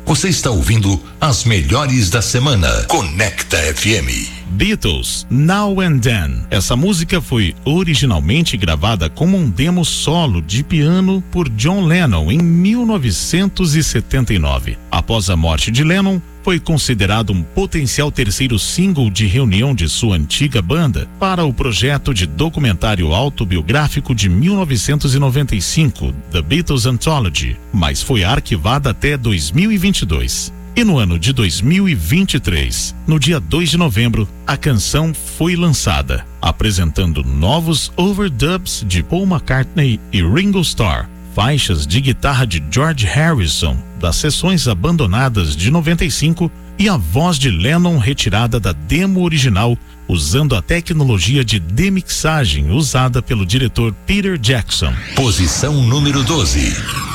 Você está ouvindo as melhores da semana. Conecta FM. Beatles, Now and Then. Essa música foi originalmente gravada como um demo solo de piano por John Lennon em 1979. Após a morte de Lennon, foi considerado um potencial terceiro single de reunião de sua antiga banda para o projeto de documentário autobiográfico de 1995, The Beatles Anthology, mas foi arquivada até 2022. E no ano de 2023, no dia 2 de novembro, a canção foi lançada, apresentando novos overdubs de Paul McCartney e Ringo Starr, faixas de guitarra de George Harrison, das sessões abandonadas de 95 e a voz de Lennon retirada da demo original, usando a tecnologia de demixagem usada pelo diretor Peter Jackson. Posição número 12.